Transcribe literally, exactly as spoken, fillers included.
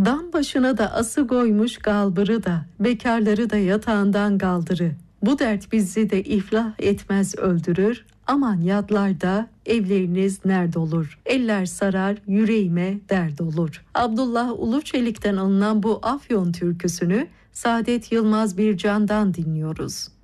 Dam başına da ası koymuş galbırı da, bekarları da yatağından kaldırı. Bu dert bizi de iflah etmez öldürür. Aman yadlarda evleriniz nerede olur? Eller sarar yüreğime dert olur. Abdullah Uluçelik'ten alınan bu Afyon türküsünü Saadet Yılmaz Bircan'dan dinliyoruz.